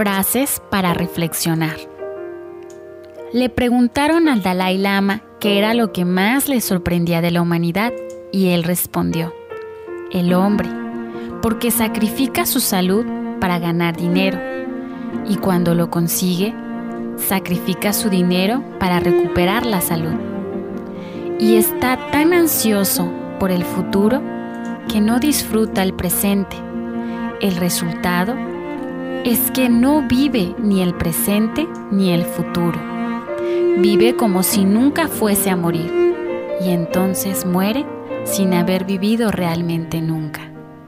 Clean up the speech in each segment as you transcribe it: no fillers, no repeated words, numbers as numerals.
Frases para reflexionar. Le preguntaron al Dalai Lama qué era lo que más le sorprendía de la humanidad y él respondió: el hombre, porque sacrifica su salud para ganar dinero y cuando lo consigue, sacrifica su dinero para recuperar la salud. Y está tan ansioso por el futuro que no disfruta el presente. El resultado es que no vive ni el presente ni el futuro. Vive como si nunca fuese a morir y entonces muere sin haber vivido realmente nunca.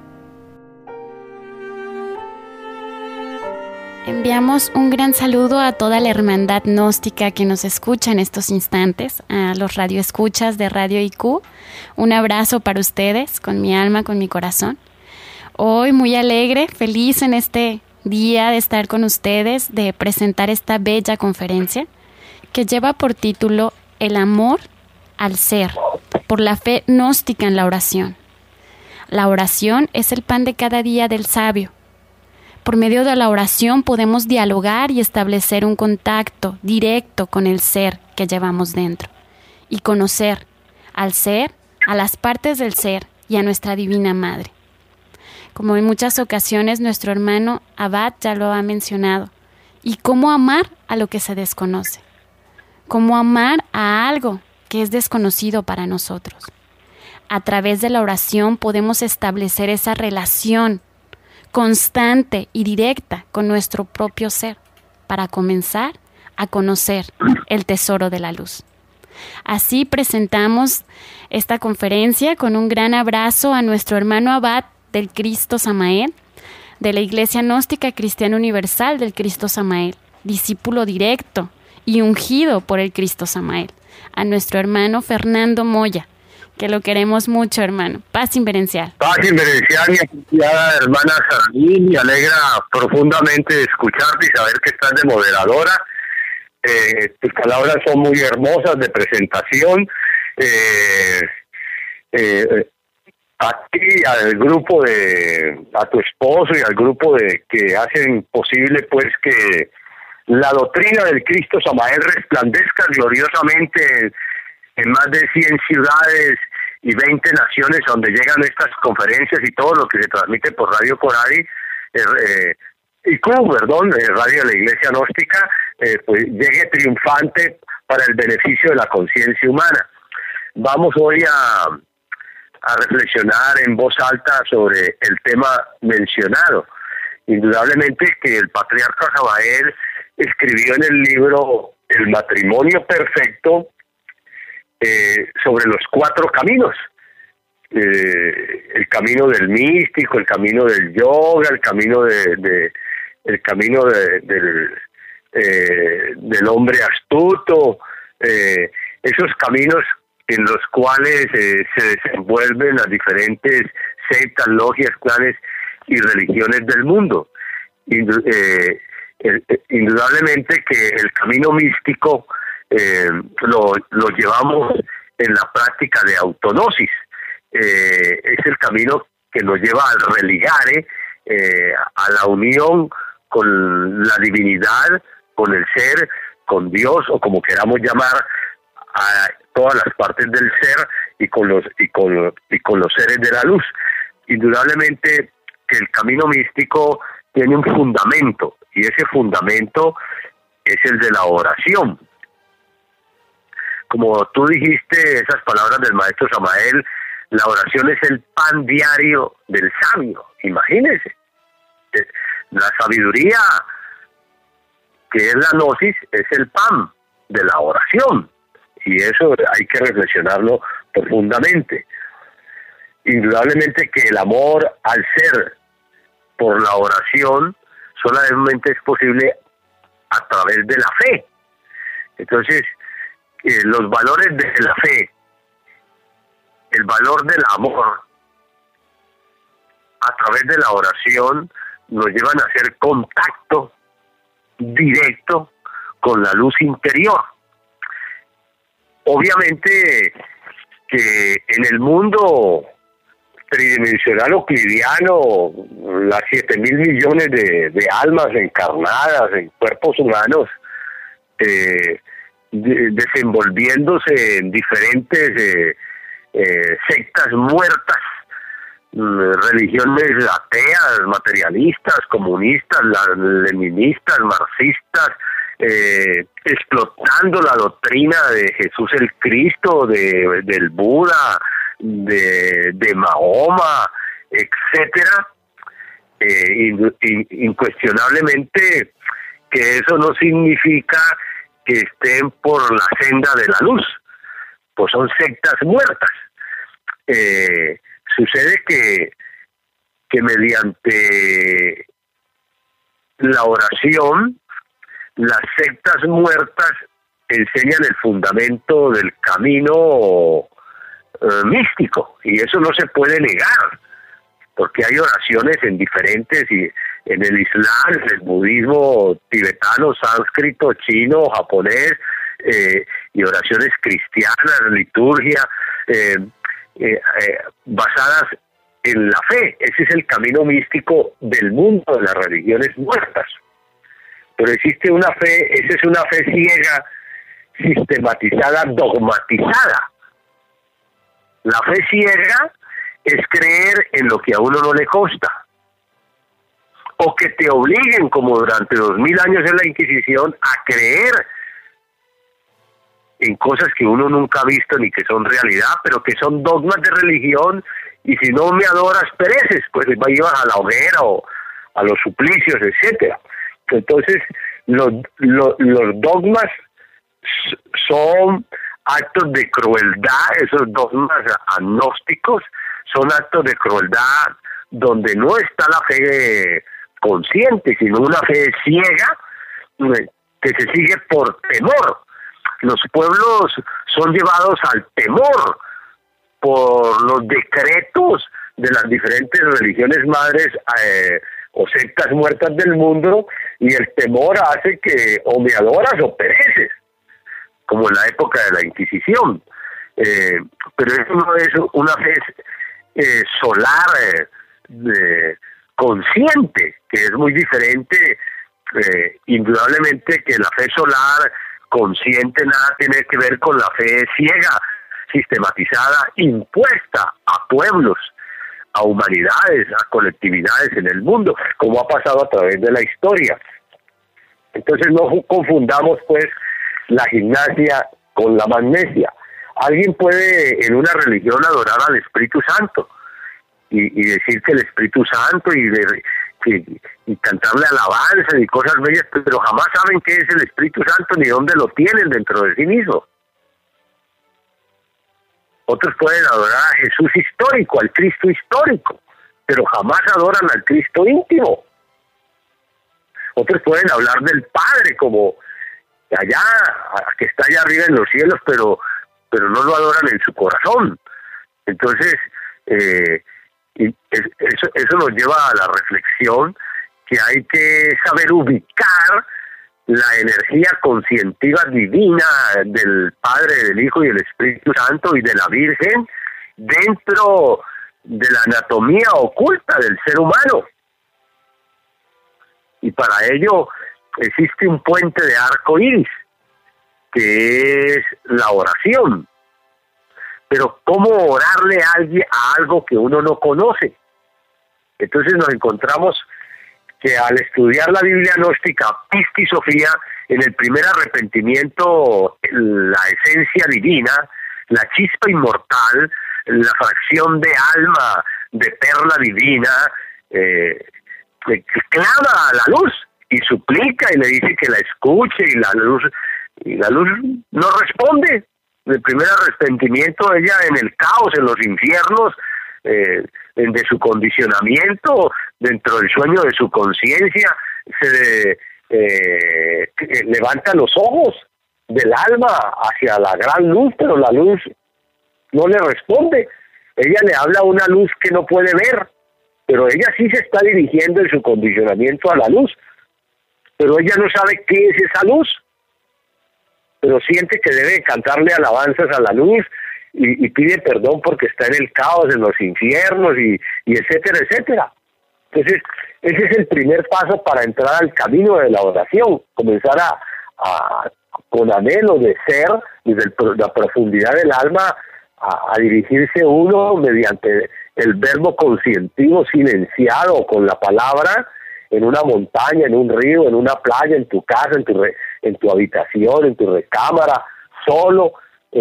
Enviamos un gran saludo a toda la hermandad gnóstica que nos escucha en estos instantes, a los radioescuchas de Radio IQ. Un abrazo para ustedes, con mi alma, con mi corazón. Hoy muy alegre, feliz en este día de estar con ustedes, de presentar esta bella conferencia que lleva por título El amor al ser, por la fe gnóstica en la oración. La oración es el pan de cada día del sabio. Por medio de la oración podemos dialogar y establecer un contacto directo con el ser que llevamos dentro y conocer al ser, a las partes del ser y a nuestra Divina Madre. Como en muchas ocasiones nuestro hermano Abad ya lo ha mencionado, y cómo amar a lo que se desconoce, cómo amar a algo que es desconocido para nosotros. A través de la oración podemos establecer esa relación constante y directa con nuestro propio ser para comenzar a conocer el tesoro de la luz. Así presentamos esta conferencia con un gran abrazo a nuestro hermano Abad del Cristo Samael, de la Iglesia Gnóstica Cristiana Universal del Cristo Samael, discípulo directo y ungido por el Cristo Samael, a nuestro hermano Fernando Moya, que lo queremos mucho, hermano. Paz inverencial. Paz inverencial, mi apreciada hermana Saradín, me alegra profundamente escucharte y saber que estás de moderadora. Tus palabras son muy hermosas de presentación. A ti, al grupo a tu esposo y al grupo que hacen posible pues que la doctrina del Cristo Samael resplandezca gloriosamente en más de 100 ciudades y 20 naciones donde llegan estas conferencias y todo lo que se transmite por Radio Coradi, Radio de la Iglesia Gnóstica, pues llegue triunfante para el beneficio de la conciencia humana. Vamos hoy a reflexionar en voz alta sobre el tema mencionado. Indudablemente que el patriarca Samael escribió en el libro El matrimonio perfecto sobre los 4 caminos, el camino del místico, el camino del yoga, el camino del hombre astuto, esos caminos en los cuales se desenvuelven las diferentes sectas, logias, clanes y religiones del mundo. Indudablemente que el camino místico lo llevamos en la práctica de autognosis. Es el camino que nos lleva al religare, a la unión con la divinidad, con el ser, con Dios, o como queramos llamar a todas las partes del ser y con los seres de la luz. Indudablemente que el camino místico tiene un fundamento, y ese fundamento es el de la oración. Como tú dijiste, esas palabras del maestro Samael, la oración es el pan diario del sabio. Imagínense, la sabiduría, que es la gnosis, es el pan de la oración, y eso hay que reflexionarlo profundamente. Indudablemente que el amor al ser por la oración solamente es posible a través de la fe. Entonces, los valores de la fe, el valor del amor a través de la oración nos llevan a hacer contacto directo con la luz interior. Obviamente que en el mundo tridimensional euclidiano, las 7.000 millones de almas encarnadas en cuerpos humanos, desenvolviéndose en diferentes sectas muertas, religiones ateas, materialistas, comunistas, leninistas, marxistas, explotando la doctrina de Jesús el Cristo, del Buda, de Mahoma, etcétera. Incuestionablemente que eso no significa que estén por la senda de la luz, pues son sectas muertas. Sucede que mediante la oración, las sectas muertas enseñan el fundamento del camino místico, y eso no se puede negar, porque hay oraciones en diferentes, y en el Islam, en el budismo tibetano, sánscrito, chino, japonés, y oraciones cristianas, liturgia, basadas en la fe. Ese es el camino místico del mundo de las religiones muertas. Pero existe una fe, esa es una fe ciega, sistematizada, dogmatizada. La fe ciega es creer en lo que a uno no le consta, o que te obliguen, como durante 2000 años en la Inquisición, a creer en cosas que uno nunca ha visto ni que son realidad, pero que son dogmas de religión, y si no me adoras pereces, pues ibas a la hoguera o a los suplicios, etcétera. Entonces, los dogmas son actos de crueldad, esos dogmas agnósticos son actos de crueldad donde no está la fe consciente, sino una fe ciega que se sigue por temor. Los pueblos son llevados al temor por los decretos de las diferentes religiones madres o sectas muertas del mundo, y el temor hace que o me adoras o pereces, como en la época de la Inquisición. Pero eso no es una fe solar consciente, que es muy diferente, indudablemente, que la fe solar consciente nada tiene que ver con la fe ciega, sistematizada, impuesta a pueblos, a humanidades, a colectividades en el mundo, como ha pasado a través de la historia. Entonces no confundamos pues la gimnasia con la magnesia. Alguien puede en una religión adorar al Espíritu Santo y decir que el Espíritu Santo y cantarle alabanzas y cosas bellas, pero jamás saben qué es el Espíritu Santo ni dónde lo tienen dentro de sí mismo. Otros pueden adorar a Jesús histórico, al Cristo histórico, pero jamás adoran al Cristo íntimo. Otros pueden hablar del Padre como allá, que está allá arriba en los cielos, pero no lo adoran en su corazón. Entonces, eso nos lleva a la reflexión que hay que saber ubicar la energía conscientiva divina del Padre, del Hijo y del Espíritu Santo y de la Virgen dentro de la anatomía oculta del ser humano. Y para ello existe un puente de arco iris, que es la oración. Pero ¿cómo orarle a algo que uno no conoce? Entonces nos encontramos que al estudiar la Biblia gnóstica, Pistis Sofía, en el primer arrepentimiento, la esencia divina, la chispa inmortal, la fracción de alma de perla divina, clama a la luz y suplica y le dice que la escuche, y la luz no responde. El primer arrepentimiento, ella en el caos, en los infiernos, de su condicionamiento, dentro del sueño de su conciencia, se levanta los ojos del alma hacia la gran luz, pero la luz no le responde. Ella le habla a una luz que no puede ver, pero ella sí se está dirigiendo en su condicionamiento a la luz, pero ella no sabe qué es esa luz, pero siente que debe cantarle alabanzas a la luz y pide perdón porque está en el caos, en los infiernos y etcétera, etcétera. Entonces, ese es el primer paso para entrar al camino de la oración, comenzar a con anhelo de ser, desde la profundidad del alma, a dirigirse uno mediante el verbo conscientivo silenciado con la palabra, en una montaña, en un río, en una playa, en tu casa, en tu habitación, en tu recámara, solo,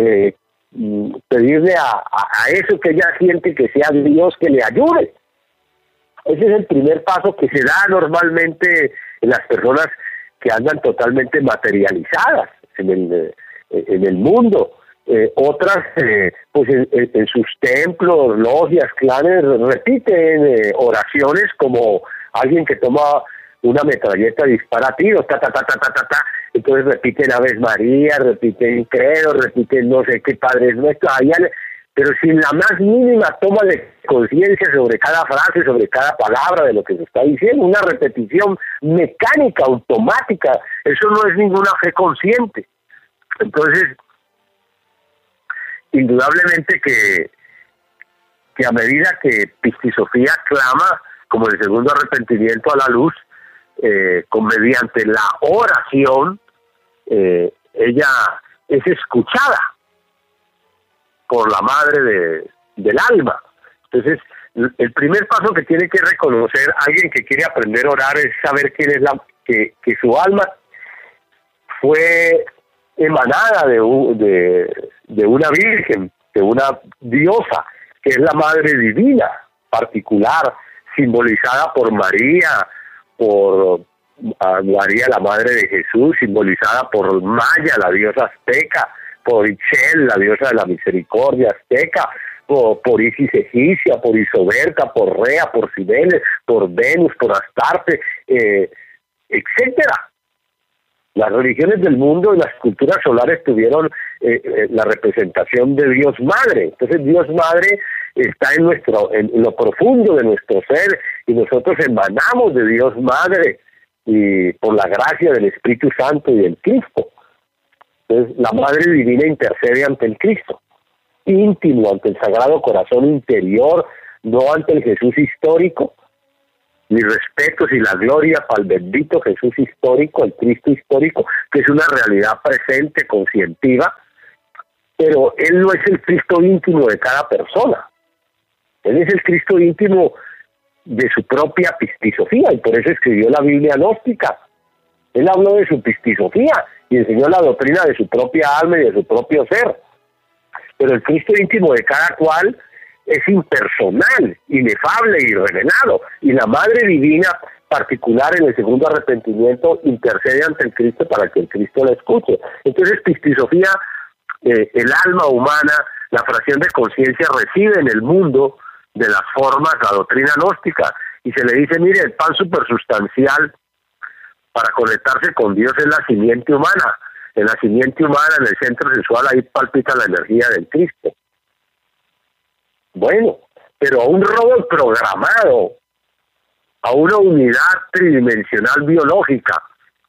pedirle a eso que ella siente que sea Dios que le ayude. Ese es el primer paso que se da normalmente en las personas que andan totalmente materializadas en el mundo. Otras, pues en sus templos, logias, clanes, repiten oraciones como alguien que toma una metralleta y dispara tiros, ta, ta, ta, ta, ta, ta, ta. Entonces repiten Aves María, repiten credo, repiten no sé qué Padre Nuestro, pero sin la más mínima toma de conciencia sobre cada frase, sobre cada palabra de lo que se está diciendo, una repetición mecánica, automática. Eso no es ninguna fe consciente. Entonces, indudablemente que a medida que Pistisofía clama como el segundo arrepentimiento a la luz, mediante la oración, ella es escuchada por la madre del alma. Entonces, el primer paso que tiene que reconocer alguien que quiere aprender a orar es saber quién es que su alma fue emanada de una virgen, de una diosa, que es la Madre Divina, particular, simbolizada por María, por María, la Madre de Jesús, simbolizada por Maya, la diosa azteca, por Ixchel, la diosa de la misericordia azteca, por Isis egipcia, por Isoberta, por Rea, por Cibeles, por Venus, por Astarte, etcétera. Las religiones del mundo y las culturas solares tuvieron la representación de Dios Madre. Entonces Dios Madre está en lo profundo de nuestro ser, y nosotros emanamos de Dios Madre y por la gracia del Espíritu Santo y del Cristo. Entonces la Madre Divina intercede ante el Cristo íntimo, ante el Sagrado Corazón interior, no ante el Jesús histórico. Mis respetos y la gloria para el bendito Jesús histórico, el Cristo histórico, que es una realidad presente, conscientiva, pero Él no es el Cristo íntimo de cada persona. Él es el Cristo íntimo de su propia pistisofía, y por eso escribió la Biblia gnóstica. Él habló de su pistisofía y enseñó la doctrina de su propia alma y de su propio ser. Pero el Cristo íntimo de cada cual es impersonal, inefable y revelado, y la Madre Divina particular en el segundo arrepentimiento intercede ante el Cristo para que el Cristo la escuche. Entonces Pistisofía, el alma humana, la fracción de conciencia, recibe en el mundo de las formas la doctrina gnóstica, y se le dice, mire, el pan supersustancial para conectarse con Dios es la simiente humana. En la simiente humana, en el centro sexual, ahí palpita la energía del Cristo. Bueno, pero a un robot programado, a una unidad tridimensional biológica,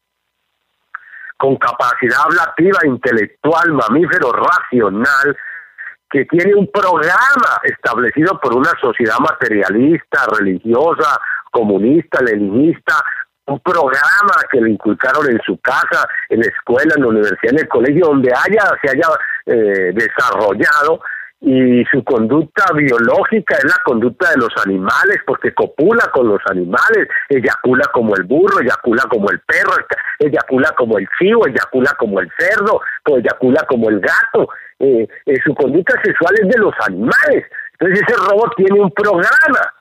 con capacidad ablativa, intelectual, mamífero, racional, que tiene un programa establecido por una sociedad materialista, religiosa, comunista, leninista, un programa que le inculcaron en su casa, en la escuela, en la universidad, en el colegio, donde se haya desarrollado, y su conducta biológica es la conducta de los animales, porque copula con los animales, eyacula como el burro, eyacula como el perro, eyacula como el chivo, eyacula como el cerdo, eyacula como el gato. Su conducta sexual es de los animales. Entonces ese robot tiene un programa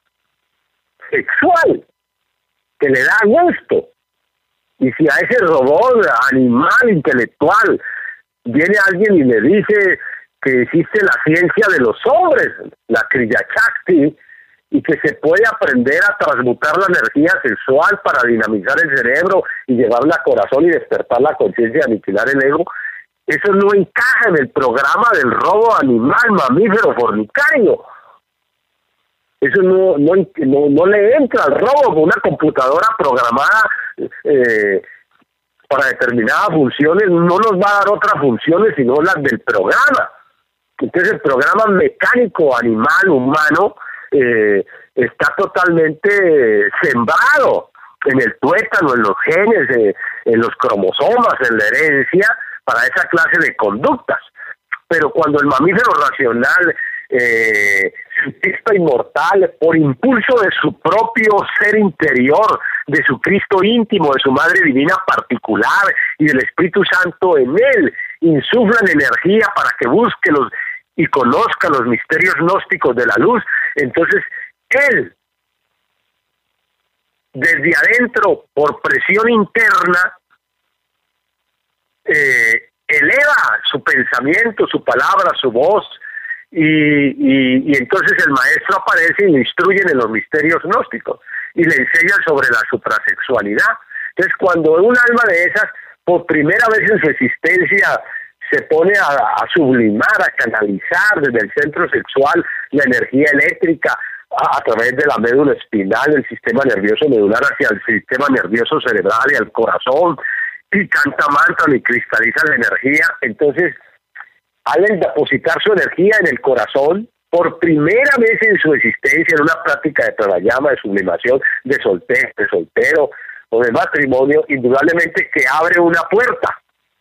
sexual que le da gusto. Y si a ese robot animal intelectual viene alguien y le dice que existe la ciencia de los hombres, la Kriya Shakti, y que se puede aprender a transmutar la energía sexual para dinamizar el cerebro y llevarla al corazón y despertar la conciencia y aniquilar el ego, eso no encaja en el programa del robo animal, mamífero, fornicario. Eso no le entra al robo. Una computadora programada para determinadas funciones no nos va a dar otras funciones sino las del programa, Entonces el programa mecánico, animal, humano, está totalmente sembrado en el tuétano, en los genes, en los cromosomas, en la herencia, para esa clase de conductas. Pero cuando el mamífero racional, cientista inmortal, por impulso de su propio ser interior, de su Cristo íntimo, de su Madre Divina particular y del Espíritu Santo en él, insuflan energía para que busque y conozca los misterios gnósticos de la luz, entonces él, desde adentro, por presión interna, eleva su pensamiento, su palabra, su voz, y entonces el maestro aparece y le instruyen en los misterios gnósticos y le enseñan sobre la suprasexualidad. Entonces, cuando un alma de esas, por primera vez en su existencia, se pone a sublimar, a canalizar desde el centro sexual la energía eléctrica a través de la médula espinal, el sistema nervioso medular hacia el sistema nervioso cerebral y al corazón, y canta mantra y cristaliza la energía, entonces al depositar su energía en el corazón, por primera vez en su existencia, en una práctica de pranayama, de sublimación, de soltero o de matrimonio, indudablemente que abre una puerta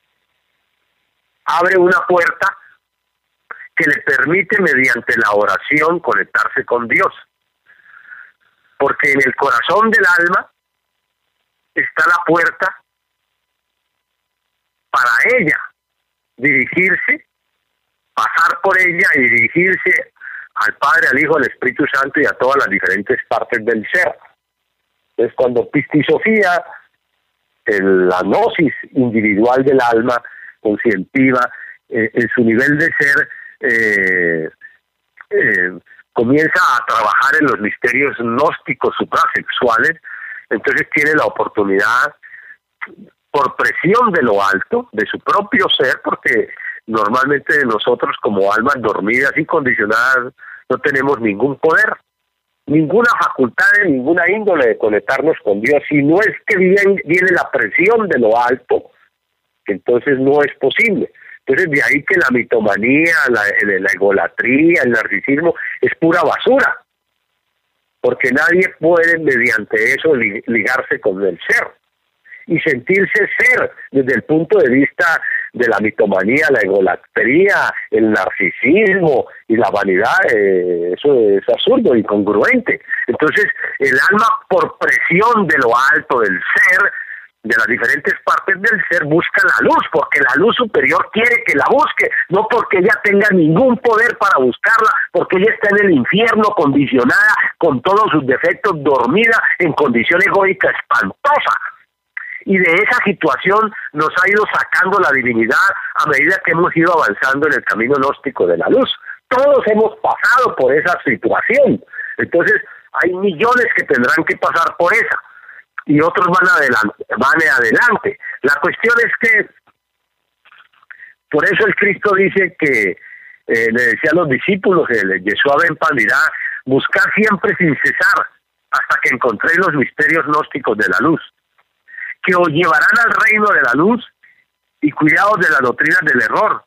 que le permite mediante la oración conectarse con Dios. Porque en el corazón del alma está la puerta para ella dirigirse, pasar por ella y dirigirse al Padre, al Hijo, al Espíritu Santo y a todas las diferentes partes del ser. Entonces, cuando Pistisofía, la gnosis individual del alma, conscientiva, en su nivel de ser, comienza a trabajar en los misterios gnósticos suprasexuales, entonces tiene la oportunidad, por presión de lo alto, de su propio ser, porque normalmente nosotros como almas dormidas y condicionadas no tenemos ningún poder, ninguna facultad de ninguna índole de conectarnos con Dios, si no es que viene la presión de lo alto, entonces no es posible. Entonces de ahí que la mitomanía, la egolatría, el narcisismo es pura basura, porque nadie puede mediante eso ligarse con el ser y sentirse ser desde el punto de vista de la mitomanía, la egolatría, el narcisismo y la vanidad. Eso es absurdo, incongruente. Entonces el alma, por presión de lo alto del ser, de las diferentes partes del ser, busca la luz, porque la luz superior quiere que la busque, no porque ella tenga ningún poder para buscarla, porque ella está en el infierno, condicionada, con todos sus defectos, dormida, en condición egoica espantosa. Y de esa situación nos ha ido sacando la divinidad a medida que hemos ido avanzando en el camino gnóstico de la luz. Todos hemos pasado por esa situación. Entonces, hay millones que tendrán que pasar por esa. Y otros van adelante. La cuestión es que, por eso el Cristo dice que, le decía a los discípulos, Yeshua ben Pandirá, buscar siempre sin cesar, hasta que encontréis los misterios gnósticos de la luz, que os llevarán al reino de la luz, y cuidaos de las doctrinas del error.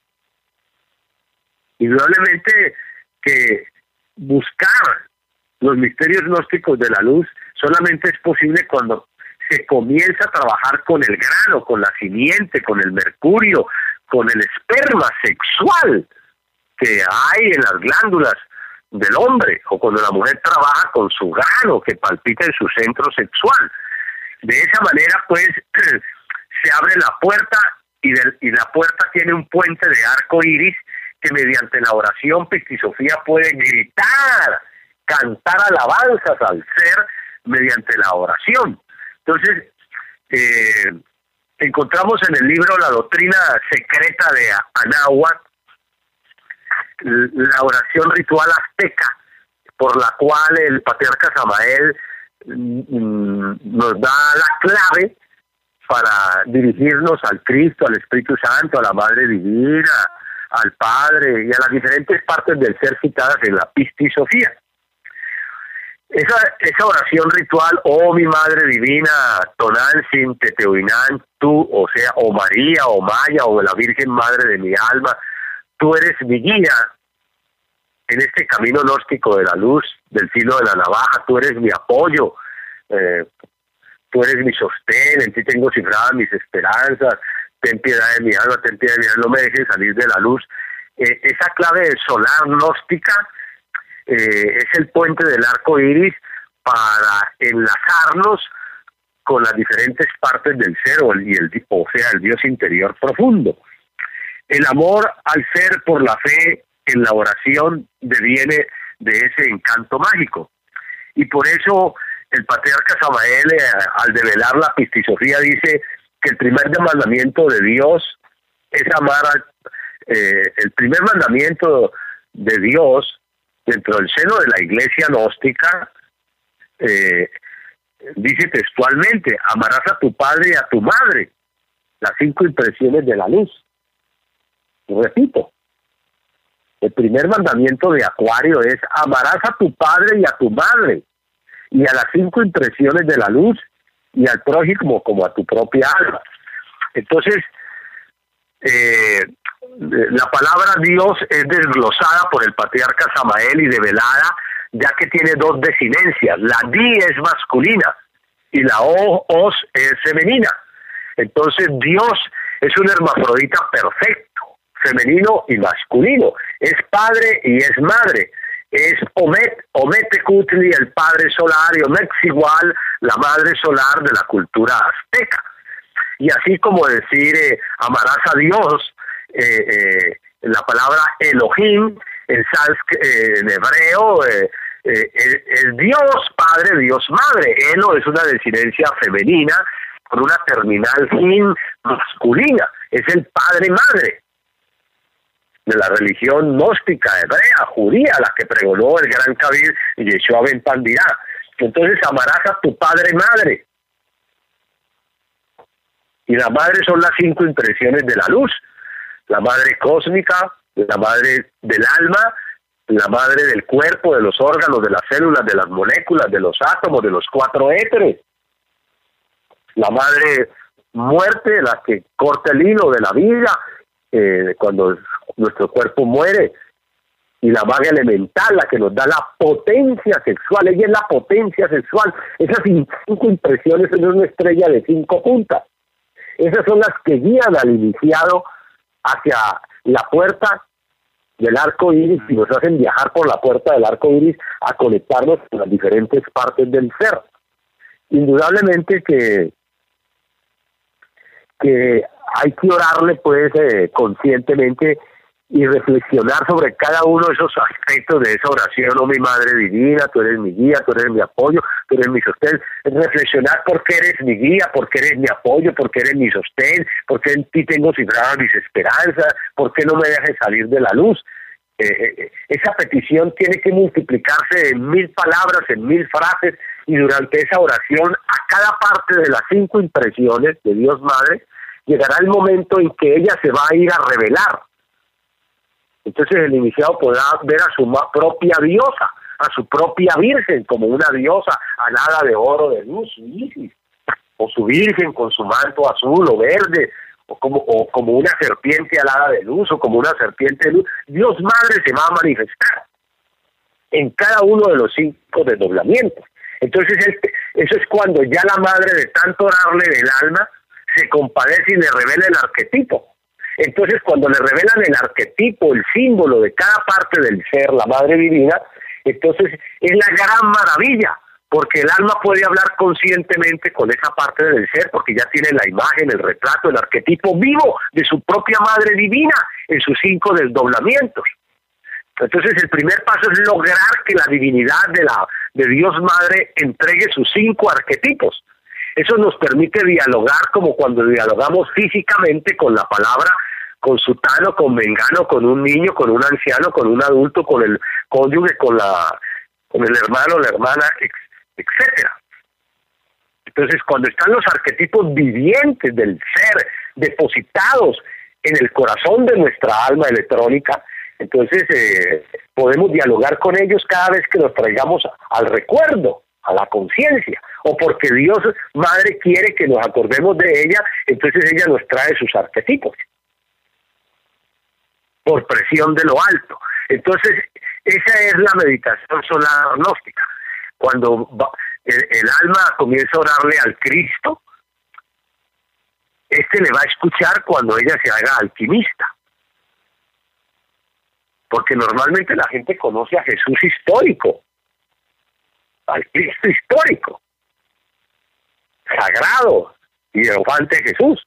Indudablemente que buscar los misterios gnósticos de la luz solamente es posible cuando se comienza a trabajar con el grano, con la simiente, con el mercurio, con el esperma sexual que hay en las glándulas del hombre, o cuando la mujer trabaja con su grano que palpita en su centro sexual. De esa manera, pues, se abre la puerta y la puerta tiene un puente de arco iris que mediante la oración Pistisofía puede gritar, cantar alabanzas al ser mediante la oración. Entonces, encontramos en el libro La Doctrina Secreta de Anáhuac la oración ritual azteca, por la cual el patriarca Samael nos da la clave para dirigirnos al Cristo, al Espíritu Santo, a la Madre Divina, al Padre y a las diferentes partes del ser citadas en la Pistisofía. Esa oración ritual, oh mi Madre Divina, Tonantzin, Tetehuinán, tú, o sea, o María, o Maya, o la Virgen Madre de mi alma, tú eres mi guía, en este camino gnóstico de la luz, del filo de la navaja. Tú eres mi apoyo, tú eres mi sostén, en ti tengo cifradas mis esperanzas, ten piedad de mi alma, ten piedad de mi alma, no me dejes salir de la luz. Esa clave solar gnóstica es el puente del arco iris para enlazarnos con las diferentes partes del ser, o sea, el Dios interior profundo. El amor al ser por la fe en la oración deviene de ese encanto mágico. Y por eso el patriarca Samael, al develar la pistisofía, dice que el primer mandamiento de Dios es amar el primer mandamiento de Dios dentro del seno de la iglesia gnóstica, dice textualmente: amarás a tu padre y a tu madre, las 5 impresiones de la luz. Repito, el primer mandamiento de Acuario es: amarás a tu padre y a tu madre, y a las 5 impresiones de la luz, y al prójimo como a tu propia alma. Entonces, la palabra Dios es desglosada por el patriarca Samael y develada, ya que tiene 2 desinencias. La di es masculina y la os es femenina. Entonces Dios es un hermafrodita perfecto, femenino y masculino. Es padre y es madre. Es Ometecutli, el padre solar, y Ometzigual, la madre solar de la cultura azteca. Y así como decir amarás a Dios, la palabra Elohim en hebreo es Dios padre, Dios madre. Elo es una desinencia femenina con una terminal fin masculina. Es el padre madre de la religión gnóstica hebrea, judía, la que pregonó el gran Kabir Yeshua ben Pandirá. Entonces amarás a tu padre madre. Y la madre son las 5 impresiones de la luz: la madre cósmica, la madre del alma, la madre del cuerpo, de los órganos, de las células, de las moléculas, de los átomos, de los 4 éteres, la madre muerte, la que corta el hilo de la vida cuando nuestro cuerpo muere, y la madre elemental, la que nos da la potencia sexual. Ella es la potencia sexual. Esas 5 impresiones son una estrella de 5 puntas. Esas son las que guían al iniciado hacia la puerta del arco iris y nos hacen viajar por la puerta del arco iris a conectarnos con las diferentes partes del ser. Indudablemente que hay que orarle pues conscientemente y reflexionar sobre cada uno de esos aspectos de esa oración. Oh mi Madre Divina, tú eres mi guía, tú eres mi apoyo, tú eres mi sostén. Reflexionar por qué eres mi guía, por qué eres mi apoyo, por qué eres mi sostén, por qué en ti tengo cifradas mis esperanzas, por qué no me dejes salir de la luz. Esa petición tiene que multiplicarse en 1000 palabras, en 1000 frases, y durante esa oración a cada parte de las 5 impresiones de Dios Madre llegará el momento en que ella se va a ir a revelar. Entonces el iniciado podrá ver a su propia diosa, a su propia virgen, como una diosa alada de oro, de luz, su Isis, o su virgen con su manto azul o verde, o como una serpiente alada de luz, o como una serpiente de luz. Dios Madre se va a manifestar en cada uno de los 5 desdoblamientos. Entonces eso es cuando ya la madre, de tanto orarle del alma, se compadece y le revela el arquetipo. Entonces cuando le revelan el arquetipo, el símbolo de cada parte del ser, la Madre Divina, entonces es la gran maravilla, porque el alma puede hablar conscientemente con esa parte del ser, porque ya tiene la imagen, el retrato, el arquetipo vivo de su propia Madre Divina en sus 5 desdoblamientos. Entonces el primer paso es lograr que la divinidad de Dios Madre entregue sus 5 arquetipos. Eso nos permite dialogar como cuando dialogamos físicamente con la palabra, con sutano, con mengano, con un niño, con un anciano, con un adulto, con el cónyuge, con el hermano, la hermana, etcétera. Entonces, cuando están los arquetipos vivientes del ser depositados en el corazón de nuestra alma electrónica, entonces podemos dialogar con ellos cada vez que nos traigamos al recuerdo, a la conciencia, o porque Dios Madre quiere que nos acordemos de ella, entonces ella nos trae sus arquetipos por presión de lo alto. Entonces, esa es la meditación solar gnóstica. Cuando el alma comienza a orarle al Cristo, le va a escuchar cuando ella se haga alquimista. Porque normalmente la gente conoce a Jesús histórico, al Cristo histórico, sagrado y triunfante Jesús.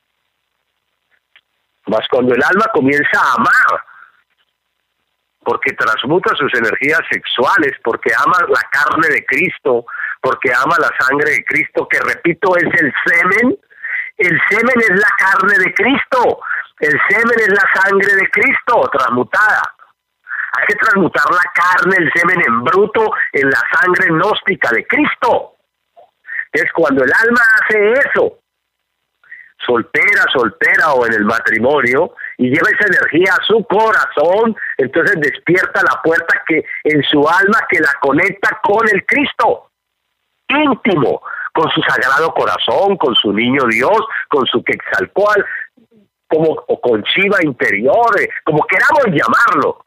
Mas cuando el alma comienza a amar, porque transmuta sus energías sexuales, porque ama la carne de Cristo, porque ama la sangre de Cristo, que repito, es el semen es la carne de Cristo, el semen es la sangre de Cristo transmutada. Hay que transmutar la carne, el semen en bruto, en la sangre gnóstica de Cristo. Entonces, cuando el alma hace eso, soltera o en el matrimonio, y lleva esa energía a su corazón, entonces despierta la puerta que en su alma que la conecta con el Cristo íntimo, con su sagrado corazón, con su niño Dios, con su Quetzalcóatl, o con Shiva interior, como queramos llamarlo.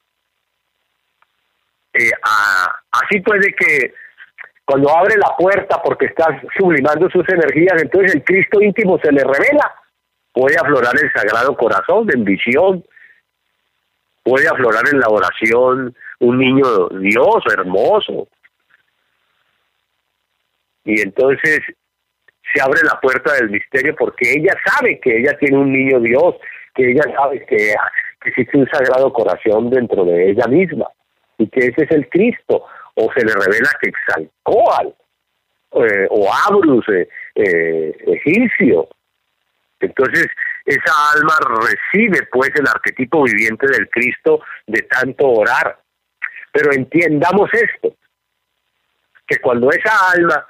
Así puede que cuando abre la puerta porque está sublimando sus energías, entonces el Cristo íntimo se le revela. Puede aflorar el sagrado corazón en visión, puede aflorar en la oración un niño Dios hermoso. Y entonces se abre la puerta del misterio porque ella sabe que ella tiene un niño Dios, que ella sabe que existe un sagrado corazón dentro de ella misma y que ese es el Cristo, o se le revela Quetzalcóatl o Abrus egipcio. Entonces esa alma recibe pues el arquetipo viviente del Cristo de tanto orar. Pero entendamos esto, que cuando esa alma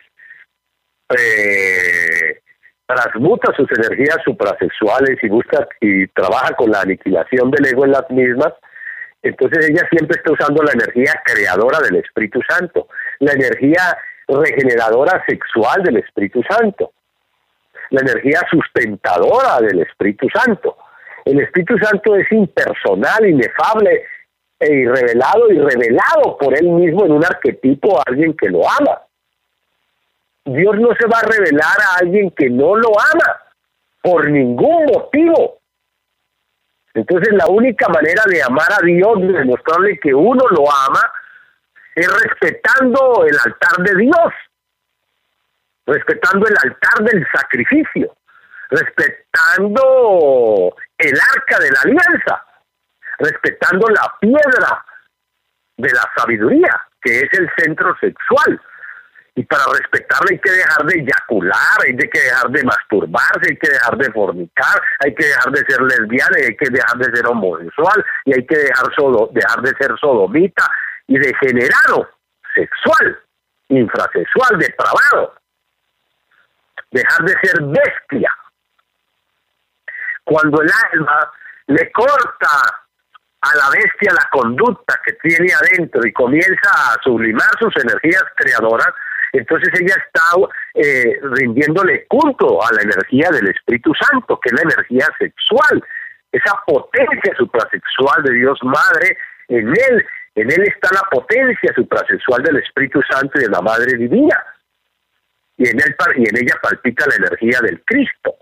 transmuta sus energías suprasexuales y busca y trabaja con la aniquilación del ego en las mismas, entonces ella siempre está usando la energía creadora del Espíritu Santo, la energía regeneradora sexual del Espíritu Santo, la energía sustentadora del Espíritu Santo. El Espíritu Santo es impersonal, inefable y revelado por él mismo en un arquetipo a alguien que lo ama. Dios no se va a revelar a alguien que no lo ama, por ningún motivo. Entonces la única manera de amar a Dios, de demostrarle que uno lo ama, es respetando el altar de Dios, respetando el altar del sacrificio, respetando el arca de la alianza, respetando la piedra de la sabiduría, que es el centro sexual. Y para respetarla hay que dejar de eyacular, hay que dejar de masturbarse, hay que dejar de fornicar, hay que dejar de ser lesbiana, hay que dejar de ser homosexual, y hay que dejar de ser sodomita y degenerado sexual, infrasexual, depravado. Dejar de ser bestia. Cuando el alma le corta a la bestia la conducta que tiene adentro y comienza a sublimar sus energías creadoras, entonces ella está rindiéndole culto a la energía del Espíritu Santo, que es la energía sexual, esa potencia suprasexual de Dios Madre. En él está la potencia suprasexual del Espíritu Santo y de la Madre Divina, y en ella palpita la energía del Cristo,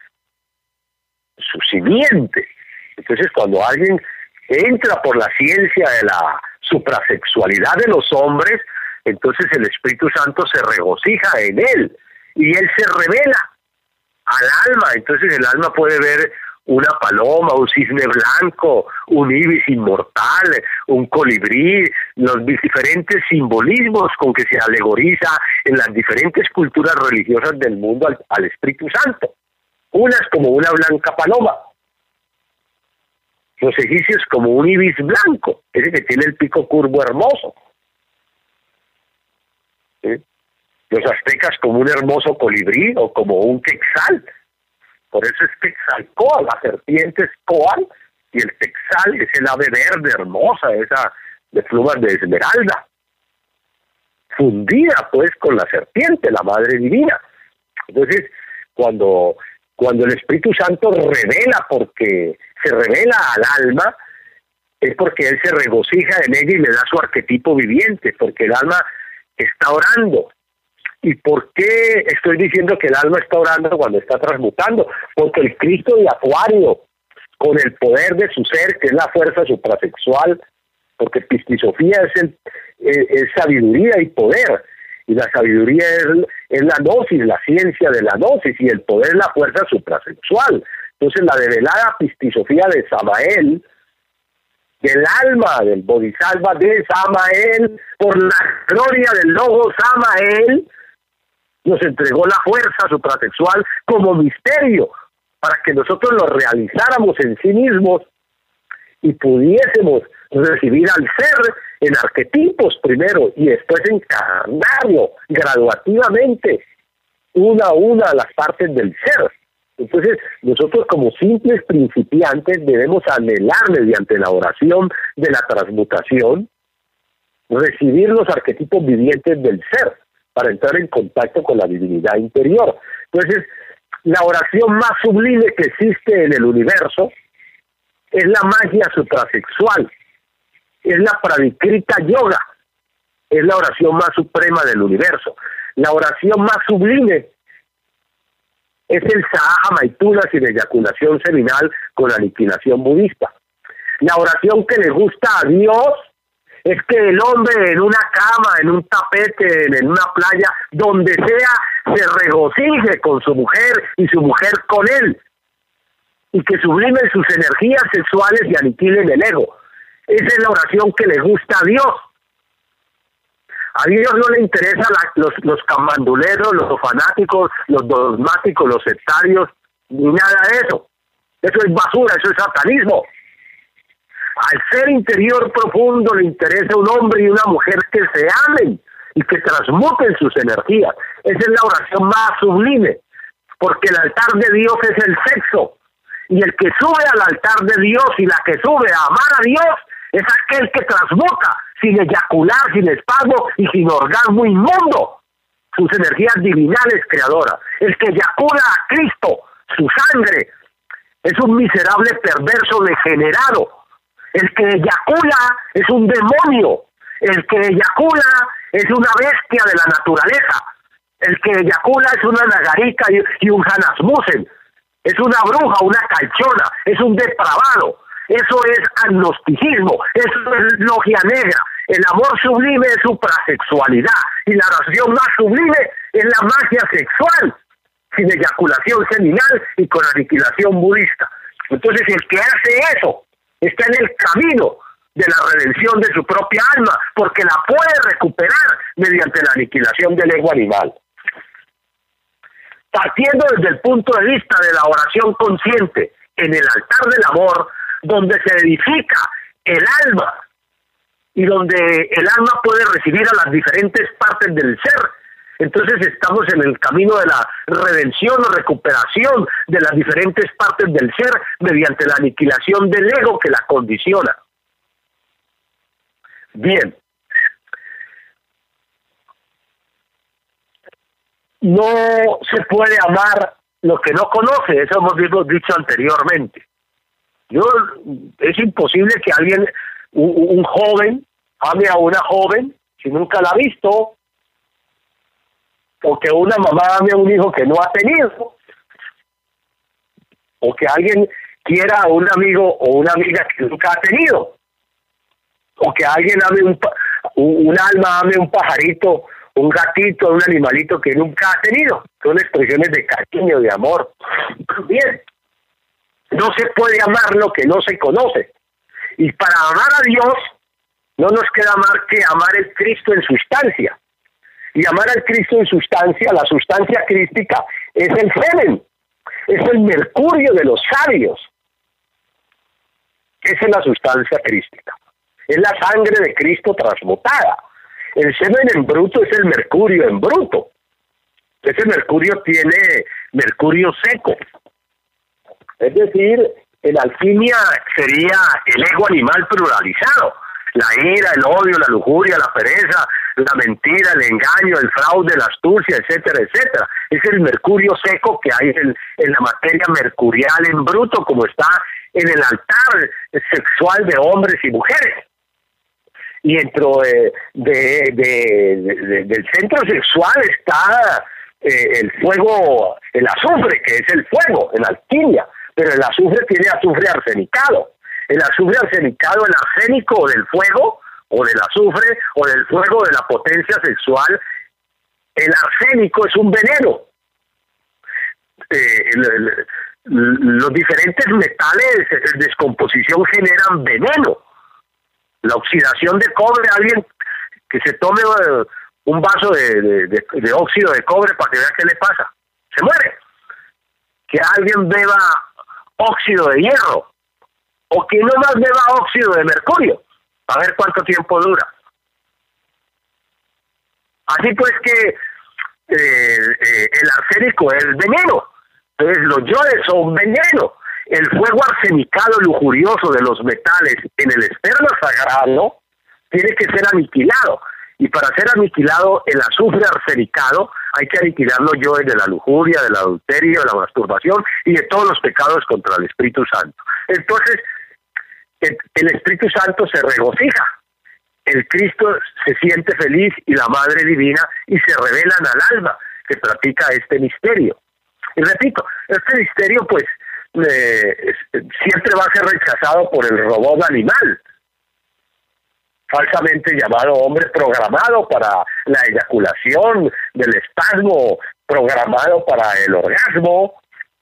su simiente. Entonces cuando alguien entra por la ciencia de la suprasexualidad de los hombres, entonces el Espíritu Santo se regocija en él y él se revela al alma. Entonces el alma puede ver una paloma, un cisne blanco, un ibis inmortal, un colibrí, los diferentes simbolismos con que se alegoriza en las diferentes culturas religiosas del mundo al Espíritu Santo. Una es como una blanca paloma, los egipcios como un ibis blanco, ese que tiene el pico curvo hermoso. ¿Sí? Los aztecas como un hermoso colibrí o como un quetzal. Por eso es Quetzalcóatl, la serpiente es Coal, y el quetzal es el ave verde hermosa, esa de plumas de esmeralda, fundida pues con la serpiente, la Madre Divina. Entonces, cuando el Espíritu Santo revela, porque se revela al alma, es porque él se regocija en ella y le da su arquetipo viviente, porque el alma está orando. ¿Y por qué estoy diciendo que el alma está orando cuando está transmutando? Porque el Cristo de Acuario, con el poder de su ser, que es la fuerza suprasexual, porque pistisofía es sabiduría y poder, y la sabiduría es la gnosis, la ciencia de la gnosis, y el poder es la fuerza suprasexual. Entonces la develada pistisofía de Samael, del alma del Bodhisattva de Samael, por la gloria del logo Samael, nos entregó la fuerza suprasexual como misterio, para que nosotros lo realizáramos en sí mismos y pudiésemos recibir al ser en arquetipos primero y después encarnarlo graduativamente, una a una, las partes del ser. Entonces, nosotros como simples principiantes debemos anhelar mediante la oración de la transmutación, recibir los arquetipos vivientes del ser para entrar en contacto con la divinidad interior. Entonces, la oración más sublime que existe en el universo es la magia suprasexual, es la Pravikrita Yoga, es la oración más suprema del universo. La oración más sublime es el Sahaja Maituna sin eyaculación seminal con aniquilación budista. La oración que le gusta a Dios es que el hombre en una cama, en un tapete, en una playa, donde sea, se regocije con su mujer y su mujer con él, y que sublimen sus energías sexuales y aniquilen el ego. Esa es la oración que le gusta a Dios. A Dios no le interesan los camanduleros, los fanáticos, los dogmáticos, los sectarios, ni nada de eso. Eso es basura, eso es satanismo. Al ser interior profundo le interesa un hombre y una mujer que se amen y que transmuten sus energías. Esa es la oración más sublime, porque el altar de Dios es el sexo, y el que sube al altar de Dios y la que sube a amar a Dios es aquel que transmuta sin eyacular, sin espasmo y sin orgasmo inmundo sus energías divinales creadoras. El que eyacula a Cristo, su sangre, es un miserable perverso degenerado. El que eyacula es un demonio. El que eyacula es una bestia de la naturaleza. El que eyacula es una nagarika y un Hanasmusen. Es una bruja, una calchona, es un depravado. Eso es agnosticismo, eso es logia negra. El amor sublime es suprasexualidad, y la oración más sublime es la magia sexual, sin eyaculación seminal y con aniquilación budista. Entonces el que hace eso está en el camino de la redención de su propia alma, porque la puede recuperar mediante la aniquilación del ego animal. Partiendo desde el punto de vista de la oración consciente en el altar del amor, donde se edifica el alma y donde el alma puede recibir a las diferentes partes del ser, entonces estamos en el camino de la redención o recuperación de las diferentes partes del ser mediante la aniquilación del ego que la condiciona. Bien. No se puede amar lo que no conoce, eso hemos dicho anteriormente. Es imposible que alguien, un joven, ame a una joven si nunca la ha visto, o que una mamá ame a un hijo que no ha tenido, o que alguien quiera a un amigo o una amiga que nunca ha tenido, o que alguien ame un alma ame un pajarito, un gatito, un animalito que nunca ha tenido. Son expresiones de cariño, de amor. Bien, no se puede amar lo que no se conoce. Y para amar a Dios, no nos queda más que amar el Cristo en sustancia. Y amar al Cristo en sustancia, la sustancia crística, es el semen, es el mercurio de los sabios. Esa es la sustancia crística. Es la sangre de Cristo transmutada. El semen en bruto es el mercurio en bruto. Ese mercurio tiene mercurio seco. Es decir, en alquimia sería el ego animal pluralizado. La ira, el odio, la lujuria, la pereza, la mentira, el engaño, el fraude, la astucia, etcétera, etcétera. Es el mercurio seco que hay en la materia mercurial en bruto, como está en el altar sexual de hombres y mujeres. Y dentro del centro sexual está el fuego, el azufre, que es el fuego, en alquimia, pero el azufre tiene azufre arsenicado. El azufre arsenicado, el arsénico del fuego, o del azufre, o del fuego de la potencia sexual, el arsénico es un veneno. Los diferentes metales en descomposición generan veneno. La oxidación de cobre, alguien que se tome un vaso de óxido de cobre para que vea qué le pasa, se muere. Que alguien beba óxido de hierro, o que no más beba óxido de mercurio, para ver cuánto tiempo dura. Así pues que el arsénico es veneno, entonces los yodes son veneno. El fuego arsenicado lujurioso de los metales en el esperma sagrado tiene que ser aniquilado, y para ser aniquilado el azufre arsenicado hay que aniquilar los yodes de la lujuria, del adulterio, de la masturbación y de todos los pecados contra el Espíritu Santo. Entonces el Espíritu Santo se regocija, el Cristo se siente feliz y la Madre Divina, y se revelan al alma que practica este misterio. Y repito, este misterio pues siempre va a ser rechazado por el robot animal, falsamente llamado hombre, programado para la eyaculación, del espasmo, programado para el orgasmo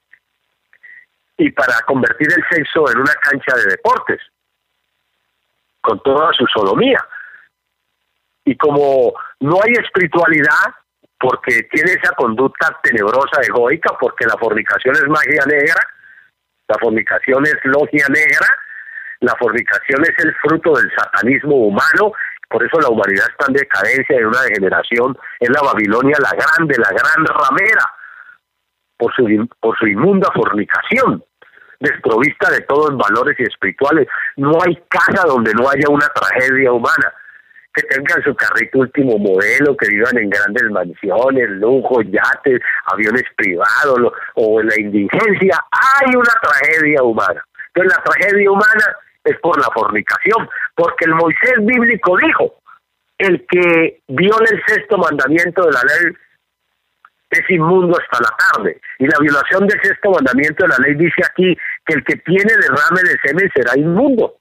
y para convertir el sexo en una cancha de deportes, con toda su sodomía. Y como no hay espiritualidad, porque tiene esa conducta tenebrosa, egoica, porque la fornicación es magia negra, la fornicación es logia negra, la fornicación es el fruto del satanismo humano, por eso la humanidad está en decadencia, en una degeneración, es la Babilonia la gran ramera, por su inmunda fornicación, desprovista de todos valores espirituales. No hay casa donde no haya una tragedia humana, que tengan su carrito último modelo, que vivan en grandes mansiones, lujos, yates, aviones privados, o en la indigencia. Hay una tragedia humana. Entonces la tragedia humana es por la fornicación, porque el Moisés bíblico dijo: el que viola el sexto mandamiento de la ley es inmundo hasta la tarde. Y la violación del sexto mandamiento de la ley dice aquí que el que tiene derrame de semen será inmundo.